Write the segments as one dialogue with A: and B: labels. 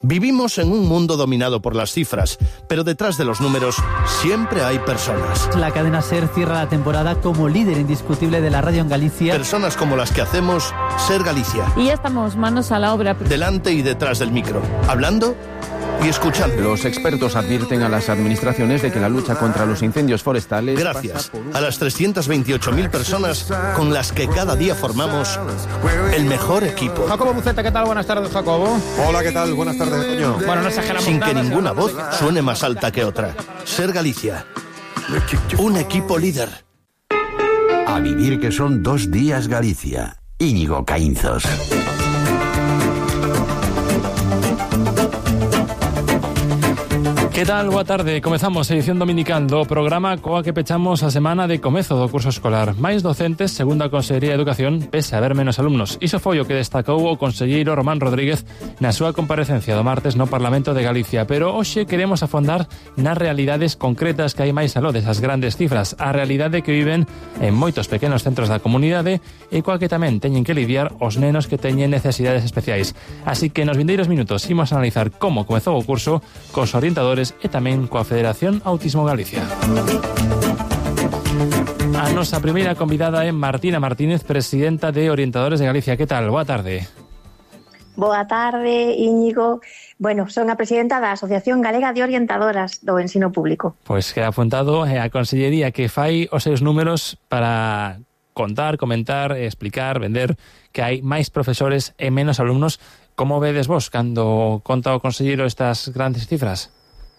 A: Vivimos en un mundo dominado por las cifras, pero detrás de los números siempre hay personas.
B: La cadena SER cierra la temporada como líder indiscutible de la radio en Galicia.
A: Personas como las que hacemos SER Galicia.
C: Y ya estamos manos a la obra.
A: Delante y detrás del micro, hablando y escuchando.
D: Los expertos advierten a las administraciones de que la lucha contra los incendios forestales...
A: Gracias a las 328.000 personas con las que cada día formamos el mejor equipo.
E: Jacobo Buceta, ¿qué tal? Buenas tardes, Jacobo.
F: Hola, ¿qué tal? Buenas tardes, Toño.
E: Bueno, no exageramos
A: Sin
E: nada,
A: que ninguna voz suene más alta que otra. SER Galicia. Un equipo líder.
G: A vivir que son 2 días Galicia. Íñigo Caínzos.
H: Que tal? Boa tarde. Comezamos a edición dominical do programa coa que pechamos a semana de comezo do curso escolar. Máis docentes, segundo a Consellería de Educación, pese a haber menos alumnos. Iso foi o que destacou o conselleiro Román Rodríguez na súa comparecencia do martes no Parlamento de Galicia. Pero hoxe queremos afondar nas realidades concretas que hai máis aló desas grandes cifras. A realidade que viven en moitos pequenos centros da comunidade e coa que tamén teñen que lidiar os nenos que teñen necesidades especiais. Así que nos vindeiros minutos imos a analizar como comezou o curso cos orientadores e tamén coa Federación Autismo Galicia. A nosa primeira convidada é Martina Martínez, presidenta de Orientadores de Galicia. Que tal? Boa tarde.
I: Boa tarde, Íñigo. Bueno, son a presidenta da Asociación Galega de Orientadoras do Ensino Público.
H: Pois queda apuntado a Consellería que fai os seus números para contar, comentar, explicar, vender que hai máis profesores e menos alumnos. Como vedes vos cando conta o conselleiro estas grandes cifras?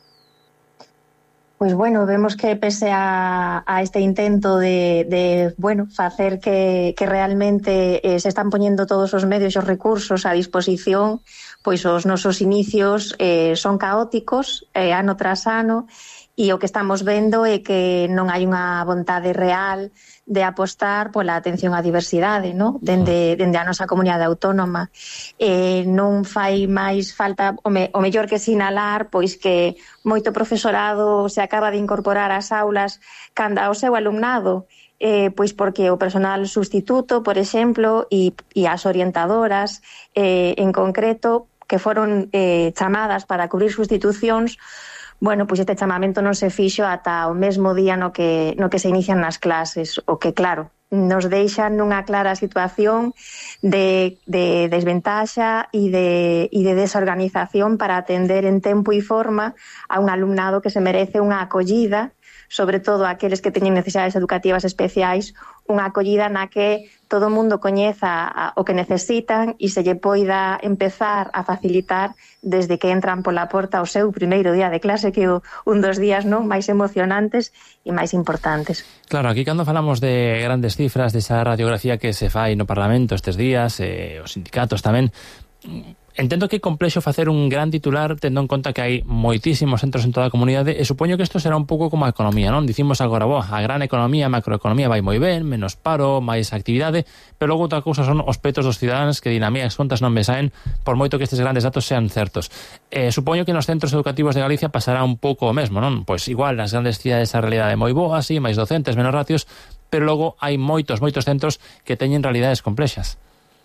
I: Pois bueno, vemos que pese a este intento de facer que realmente se están poñendo todos os medios e os recursos a disposición, pois os nosos inicios son caóticos, ano tras ano, e o que estamos vendo é que non hai unha vontade real de apostar pola atención á diversidade, no? Dende a nosa comunidade autónoma. Non fai máis falta o mellor que sinalar pois que moito profesorado se acaba de incorporar ás aulas canda ao seu alumnado, pois porque o personal sustituto, por exemplo, e as orientadoras en concreto que foron chamadas para cubrir sustitucións. Bueno, pois este chamamento non se fixo ata o mesmo día no que se inician nas clases, o que, claro, nos deixa nunha clara situación de desventaxa e de desorganización para atender en tempo e forma a un alumnado que se merece unha acollida, sobre todo aqueles que teñen necesidades educativas especiais, unha acollida na que todo o mundo coñeza o que necesitan e se lle poida empezar a facilitar desde que entran pola porta o seu primeiro día de clase, que é un dos días máis emocionantes e máis importantes.
H: Claro, aquí cando falamos de grandes cifras, desa radiografía que se fai no Parlamento estes días, os sindicatos tamén, entendo que é complexo facer un gran titular tendo en conta que hai moitísimos centros en toda a comunidade e supoño que isto será un pouco como a economía, non? Dicimos agora, a gran economía, a macroeconomía vai moi ben, menos paro, máis actividade, pero logo outra cousa son os petos dos cidadáns que din a mí as contas non me saen por moito que estes grandes datos sean certos. Supoño que nos centros educativos de Galicia pasará un pouco o mesmo, non? Pois igual nas grandes cidades a realidade é moi boa, así, máis docentes, menos ratios, pero logo hai moitos centros que teñen realidades complexas.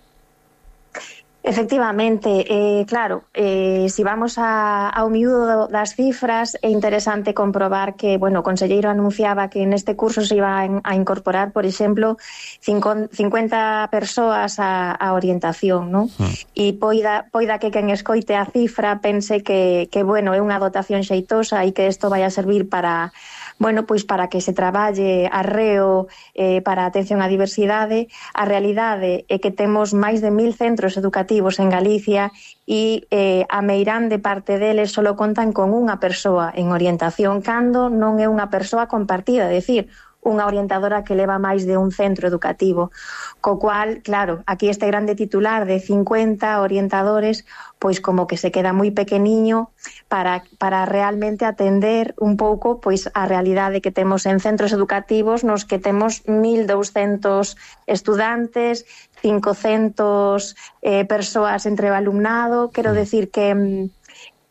I: Efectivamente, claro, si vamos ao miúdo das cifras, é interesante comprobar que, o conselleiro anunciaba que neste curso se iba a incorporar, por exemplo, 50 persoas a orientación, non? E poida que quen escoite a cifra pense que é unha dotación xeitosa e que isto vai a servir para para que se traballe arreo para a atención á diversidade. A realidade é que temos máis de 1000 centros educativos en Galicia e a meirande parte deles só contan con unha persoa en orientación, cando non é unha persoa compartida, é dicir, unha orientadora que leva máis de un centro educativo. Co cual, claro, aquí este grande titular de 50 orientadores, pois como que se queda moi pequeniño para realmente atender un pouco pois a realidade que temos en centros educativos nos que temos 1200 estudantes, 500 persoas entre o alumnado. Quero decir que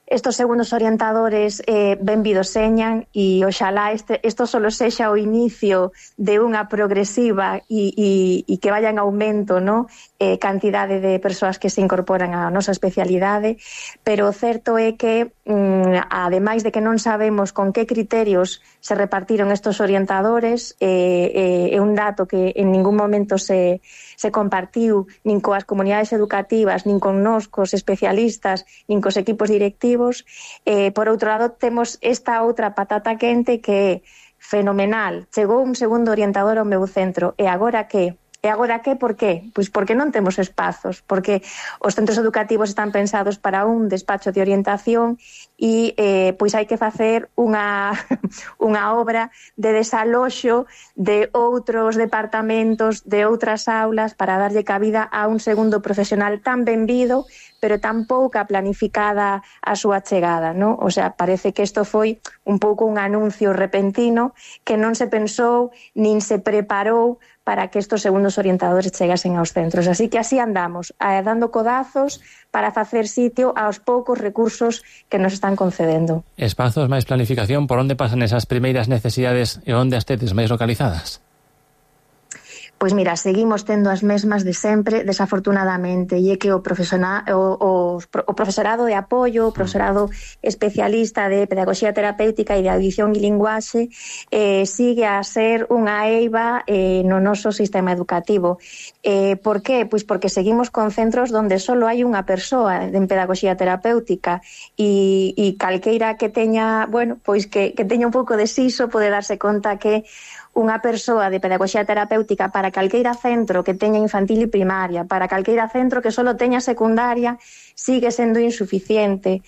I: estos segundos orientadores benvidos señan e oxalá isto solo sexa o inicio de unha progresiva e que vaya en aumento, ¿no? Cantidade de persoas que se incorporan á nosa especialidade, pero o certo é que ademais de que non sabemos con que criterios se repartiron estos orientadores, é un dato que en ningún momento se compartiu nin coas comunidades educativas, nin con nós, cos especialistas, nin cos equipos directivos. Por outro lado, temos esta outra patata quente que é fenomenal. Chegou un segundo orientador ao meu centro. E agora que? E agora que? Por qué? Pois porque non temos espazos, porque os centros educativos están pensados para un despacho de orientación e pois hai que facer unha obra de desaloxo de outros departamentos, de outras aulas para darlle cabida a un segundo profesional tan benvido, pero tan pouca planificada a súa chegada, ¿no? O sea, parece que isto foi un pouco un anuncio repentino que non se pensou nin se preparou para que estos segundos orientadores chegasen aos centros. Así que así andamos, dando codazos para facer sitio aos poucos recursos que nos están concedendo.
H: Espazos, máis planificación, por onde pasan esas primeiras necesidades e onde as tedes máis localizadas?
I: Pois mira, seguimos tendo as mesmas de sempre, desafortunadamente, e é que o profesorado de apoio, o profesorado especialista de pedagogía terapéutica e de audición e linguaxe sigue a ser unha eiva no noso sistema educativo. Por qué? Pois porque seguimos con centros onde só hai unha persoa en pedagogía terapéutica e calqueira que teña, bueno, pois que teña un pouco de siso pode darse conta que unha persoa de pedagogía terapéutica para calqueira centro que teña infantil e primaria, para calqueira centro que só teña secundaria, sigue sendo insuficiente.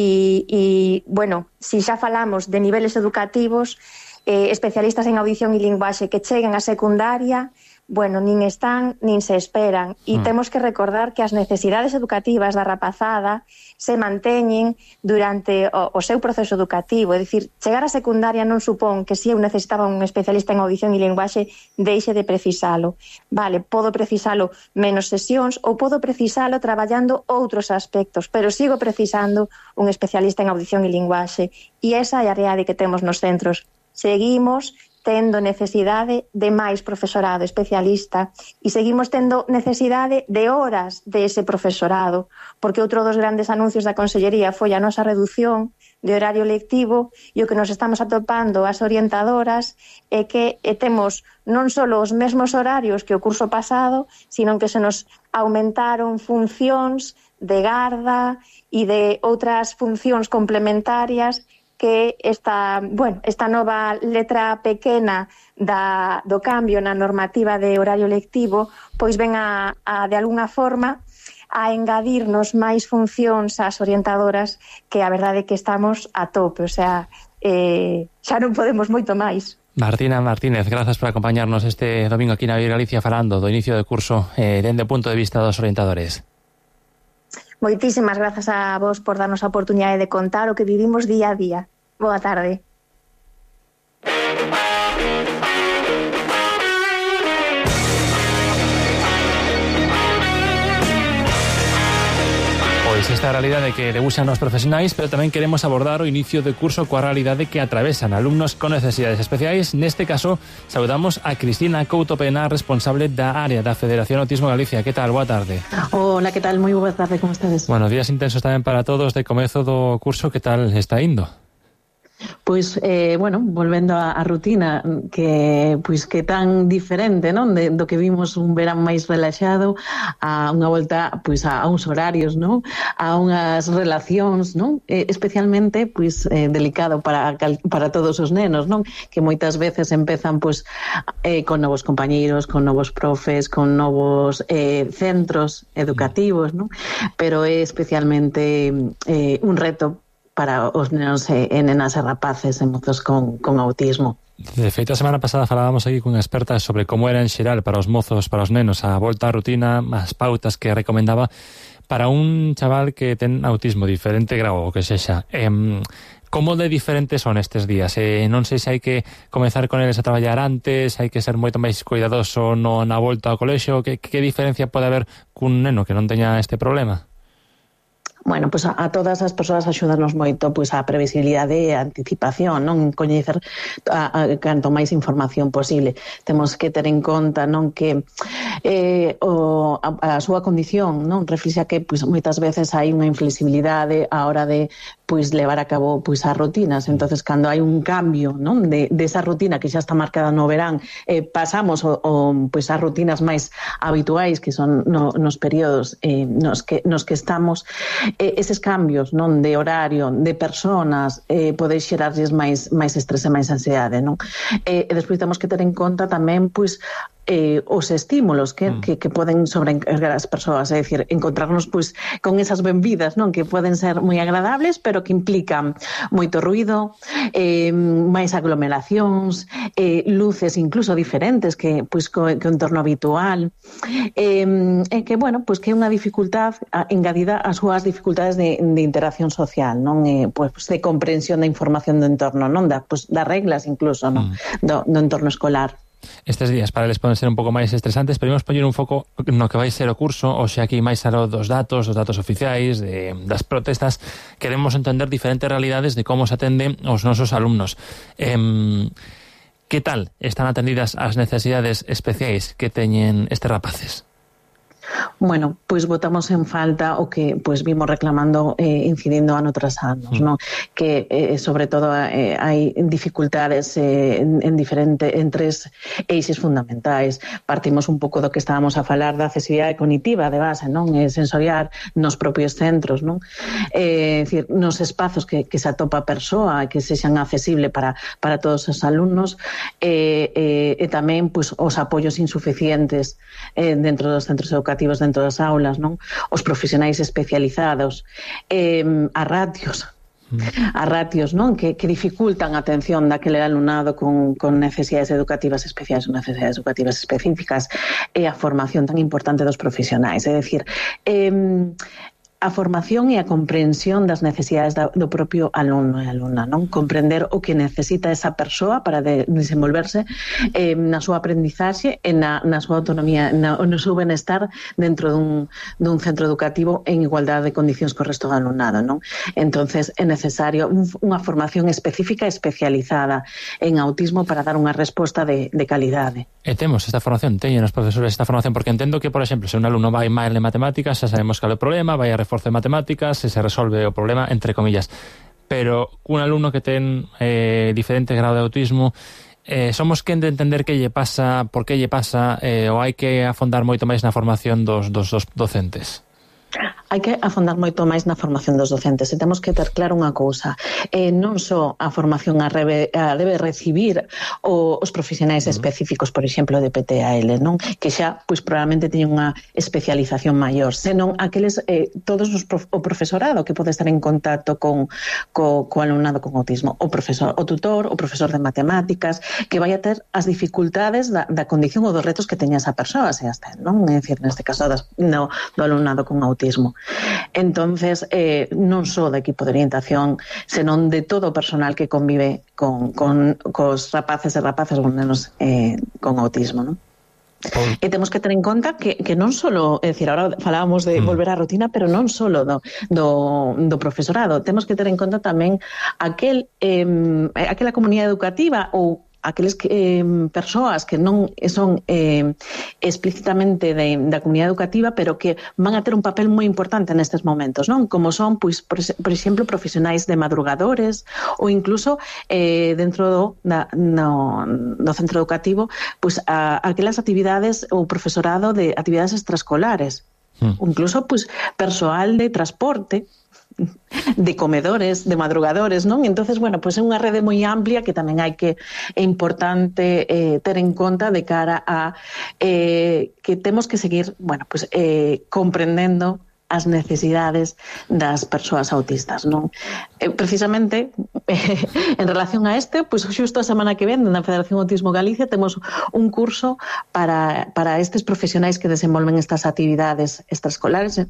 I: E bueno, si xa falamos de niveles educativos, especialistas en audición e linguaxe que cheguen a secundaria, bueno, nin están, nin se esperan. E temos que recordar que as necesidades educativas da rapazada se manteñen durante o seu proceso educativo. É dicir, chegar a secundaria non supón que se eu necesitaba un especialista en audición e linguaxe deixe de precisalo. Vale, podo precisalo menos sesións ou podo precisalo traballando outros aspectos, pero sigo precisando un especialista en audición e linguaxe. E esa é a realidade que temos nos centros. Seguimos tendo necesidade de máis profesorado especialista e seguimos tendo necesidade de horas de ese profesorado, porque outro dos grandes anuncios da Consellería foi a nosa reducción de horario lectivo e o que nos estamos atopando as orientadoras é que temos non só os mesmos horarios que o curso pasado, sino que se nos aumentaron funcións de garda e de outras funcións complementarias que esta nova letra pequena do cambio na normativa de horario lectivo pois ven a de alguna forma a engadirnos máis funcións ás orientadoras, que a verdade é que estamos a tope, o sea, xa non podemos moito máis.
H: Martina Martínez, grazas por acompañarnos este domingo aquí na Galicia falando do inicio do curso dende o punto de vista dos orientadores.
I: Moitísimas grazas a vos por darnos a oportunidade de contar o que vivimos día a día. Boa tarde.
H: Pois esta realidade que debuxan os profesionais, pero tamén queremos abordar o inicio de curso coa realidade que atravesan alumnos con necesidades especiais. Neste caso, saudamos a Cristina Couto Pena, responsable da área da Federación Autismo Galicia. Que tal? Boa tarde.
J: Hola, que tal? Moi boa tarde, como estades?
H: Bueno, días intensos tamén para todos de comezo do curso. Que tal está indo?
J: Pois, volvendo á rutina que tan diferente, non? Do que vimos un verán máis relaxado, a unha volta pois a uns horarios, non? A unhas relacións, non? Especialmente delicado para todos os nenos, non? Que moitas veces empezan con novos compañeiros, con novos profes, con novos centros educativos, non? Pero é especialmente un reto para os nenos e nenas e rapaces e mozos con autismo.
H: De feito, a semana pasada falábamos aquí cunha experta sobre como era en xeral para os mozos, para os nenos, a volta á rutina, as pautas que recomendaba para un chaval que ten autismo, diferente grau, o que sexa. Como de diferentes son estes días? Non sei se hai que comezar con eles a traballar antes, hai que ser moito máis cuidadoso na volta ao colexio. Que diferencia pode haber cun neno que non teña este problema?
J: Bueno, pois a todas as persoas axúdanos moito pois a previsibilidade e a anticipación, non? Coñecer canto máis información posible. Temos que ter en conta, non, que a súa condición, non, reflexa que pois moitas veces hai unha inflexibilidade á hora de pois levar a cabo pois as rutinas. Entonces, cando hai un cambio, non, de esa rutina que xa está marcada no verán, pasamos pois as rutinas máis habituais que son nos períodos nos que estamos, eses cambios, non, de horario, de personas, pode xerarlles máis estrés e máis ansiedade, non? E despois temos que ter en conta tamén pois os estímulos que poden sobrecargar as persoas, é dicir, encontrarnos pois con esas benvidas, non, que poden ser moi agradables, pero que implican moito ruido, máis aglomeracións, luces incluso diferentes que pois co entorno habitual, que bueno, pois que é unha dificultad engadida ás súas dificultades de interacción social, non, pois de comprensión da información do entorno, non, das reglas incluso, non, do entorno escolar.
H: Estes días para eles poden ser un pouco máis estresantes, pero imos poñer un foco no que vai ser o curso, hoxe aquí máis aló dos datos oficiais, das protestas. Queremos entender diferentes realidades de como se atende aos nosos alumnos. Que tal están atendidas as necesidades especiais que teñen estes rapaces?
J: Bueno, pois botamos en falta o que pois vimos reclamando incidindo ano tras anos, non? Que sobre todo hai dificultades en tres eixes fundamentais. Partimos un pouco do que estábamos a falar da accesibilidade cognitiva de base, non? Sensorial nos propios centros, non? Decir, nos espazos que se atopa a persoa, que sexan accesible para todos os alumnos, e tamén pois os apoios insuficientes dentro dos centros educativos, dentro das aulas, non? Os profesionais especializados, as ratios, non? Que dificultan a atención daquele alumnado con necesidades educativas especiais ou necesidades educativas específicas, e a formación tan importante dos profesionais, é dicir, a formación e a comprensión das necesidades do propio alumno e alumna, non? Comprender o que necesita esa persoa para desenvolverse na súa aprendizaxe e na súa autonomía, no seu benestar dentro dun centro educativo en igualdade de condicións co resto do alumnado, non? Entonces é necesario unha formación específica e especializada en autismo para dar unha resposta de calidade.
H: E temos esta formación, teñen os profesores esta formación, porque entendo que, por exemplo, se un alumno vai mal en matemáticas, xa sabemos cal é o problema, vai a reforzo de matemáticas, se resolve o problema, entre comillas. Pero un alumno que ten diferente grado de autismo, somos quen de entender que lle pasa, por que lle pasa, ou hai que afondar moito máis na formación dos docentes?
J: Hai que afondar moito máis na formación dos docentes, e temos que ter claro unha cousa, non só a formación a debe recibir os profesionais específicos, por exemplo, de PTAL, non? Que xa, pois, probablemente teñen unha especialización maior, senón aqueles, todos o profesorado que pode estar en contacto co alumnado con autismo, o tutor, o profesor de matemáticas, que vai a ter as dificultades da condición ou dos retos que teña esa persoa, se as ten, non? É dicir, neste caso, do alumnado con autismo. Entonces, non só do equipo de orientación, senón de todo o personal que convive cos rapaces e rapazas con nenos con autismo, non? E temos que ter en conta que non só, é dicir, agora falábamos de volver á rutina, pero non só do profesorado, temos que ter en conta tamén aquela comunidade educativa ou aqueles persoas que non son explícitamente da comunidade educativa, pero que van a ter un papel moi importante nestes momentos, non? Como son, pois, por exemplo, profesionais de madrugadores, ou incluso dentro do centro educativo, pois aquelas actividades ou profesorado de actividades extraescolares, incluso pois persoal de transporte, de comedores, de madrugadores, non? Entonces, bueno, pois é unha rede moi amplia que tamén é importante ter en conta de cara a que temos que seguir, bueno, pois comprendendo as necesidades das persoas autistas, non? Precisamente, en relación a pois xusto a semana que ven na Federación Autismo Galicia temos un curso para estes profesionais que desenvolven estas actividades extraescolares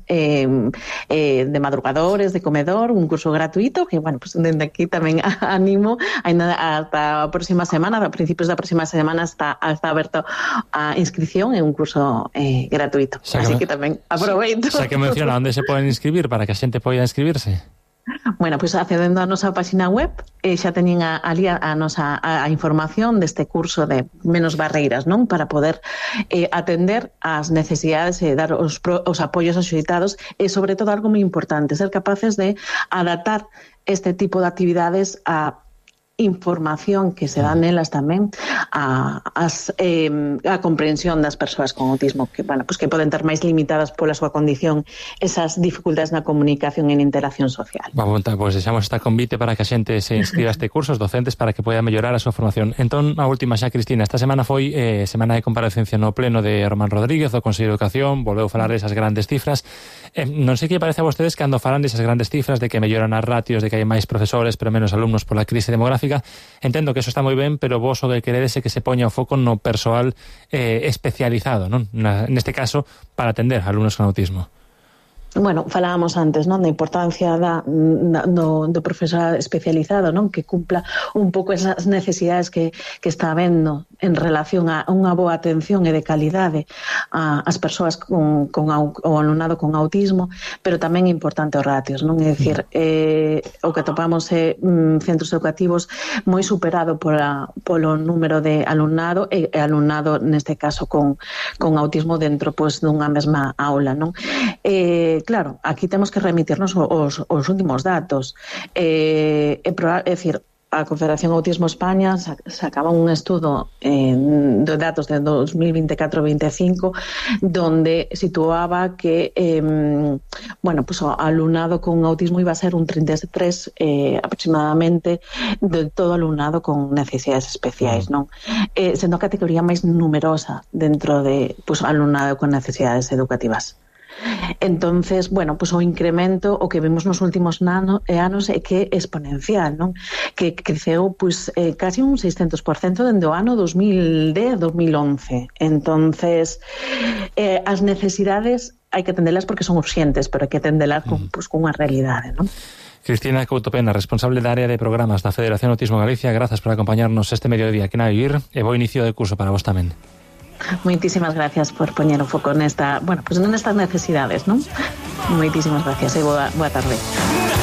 J: de madrugadores, de comedor, un curso gratuito que, bueno, pues dende aquí tamén animo ata a próxima semana, a principios da próxima semana está aberto a inscripción en un curso gratuito. Así que tamén aproveito.
H: Xa que menciona onde se poden inscribir para que a xente poida inscribirse.
J: Bueno, pois accedendo á nosa página web xa teñen ali a nosa información deste curso de Menos Barreiras, non? Para poder atender as necesidades e dar os apoios axuitados e, sobre todo, algo moi importante, ser capaces de adaptar este tipo de actividades a información que se dá nelas tamén a comprensión das persoas con autismo que, bueno, pues que poden ter máis limitadas pola súa condición esas dificultades na comunicación e na interacción social.
H: Vamos, pois deixamos esta convite para que a xente se inscriba a este curso, os docentes, para que poida mellorar a súa formación. Entón, a última xa, Cristina, esta semana foi semana de comparecencia no pleno de Román Rodríguez, do Consello de Educación, volveu falar desas grandes cifras. Non sei que parece a vostedes cando falan desas grandes cifras, de que melloran as ratios, de que hai máis profesores pero menos alumnos pola crise demográfica. Entendo que eso está moi ben, pero vos o que queredes é que se poña o foco no persoal especializado, non? Neste caso, para atender a alumnos con autismo.
J: Bueno, falábamos antes, non, da importancia do profesor especializado, non, que cumpla un pouco esas necesidades que está habendo en relación a unha boa atención e de calidade ás persoas con o alumnado con autismo, pero tamén é importante os ratios, non? É dicir, o que topamos é centros educativos moi superado polo número de alumnado e alumnado neste caso con autismo dentro pois dunha mesma aula, non? Claro, aquí temos que remitirnos os últimos datos. É dicir, a Confederación Autismo España sacaba un estudo de datos de 2024-25 donde situaba que bueno, pues o alumnado con autismo iba a ser un 33 aproximadamente de todo alumnado con necesidades especiais, non? Sendo a categoría máis numerosa dentro de pues, alumnado con necesidades educativas. Entonces, bueno, pues o incremento o que vemos nos últimos anos é que é exponencial, non? Que creceu pues casi un 600% dende o ano 2010-2011. Entonces, as necesidades hai que atendelas porque son urxentes, pero hai que atendelas cunha realidade, non?
H: Cristina Couto Pena, responsable da área de programas da Federación Autismo Galicia, grazas por acompañarnos este mediodía aquí na Vivir e bo inicio de curso para vos tamén.
J: Moitísimas gracias por poñer o foco nestas necesidades, non? Moitísimas gracias e boa tarde.